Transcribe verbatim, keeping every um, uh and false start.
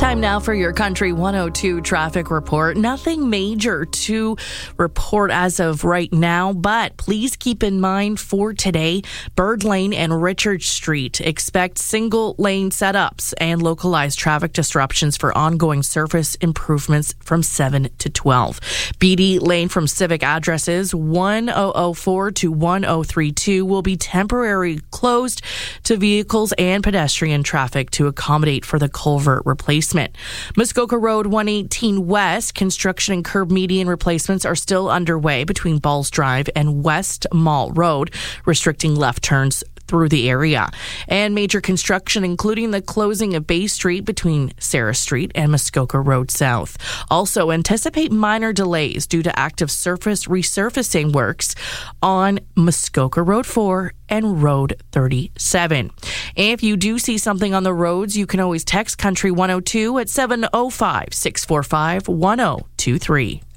Time now for your Country one oh two traffic report. Nothing major to report as of right now, but please keep in mind for today, Bird Lane and Richard Street. Expect single lane setups and localized traffic disruptions for ongoing surface improvements from seven to twelve. Beatty Lane from civic addresses one thousand four to one thousand thirty-two will be temporarily closed to vehicles and pedestrian traffic to accommodate for the culvert replacement. Muskoka Road one eighteen West, construction and curb median replacements are still underway between Balls Drive and West Mall Road, restricting left turns through the area. And major construction, including the closing of Bay Street between Sarah Street and Muskoka Road South. Also, anticipate minor delays due to active surface resurfacing works on Muskoka Road four and Road thirty-seven. And if you do see something on the roads, you can always text Country one oh two at seven oh five, six four five, one oh two three.